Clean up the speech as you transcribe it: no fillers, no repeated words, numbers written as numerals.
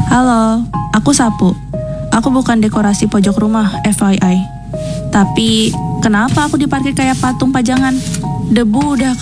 Halo, aku Sapu. Aku bukan dekorasi pojok rumah, FYI. Tapi, kenapa aku diparkir kayak patung pajangan? Debu udah